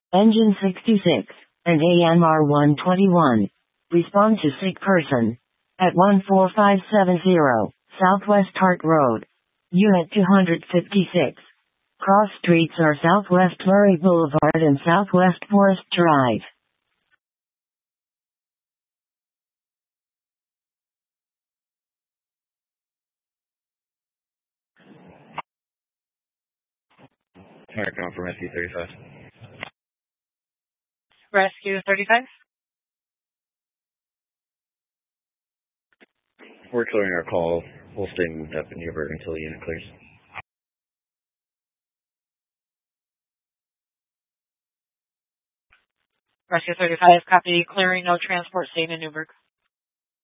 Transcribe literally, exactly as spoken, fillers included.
Engine sixty-six, and A M R one twenty-one. Respond to sick person. At one four five seven zero, Southwest Hart Road. Unit two fifty-six. Cross streets are Southwest Murray Boulevard and Southwest Forest Drive. Marcom from Rescue thirty-five. Rescue thirty-five? We're clearing our call. We'll stay moved up in Newburgh until the unit clears. Rescue thirty-five, copy. Clearing, no transport, staying in Newburgh.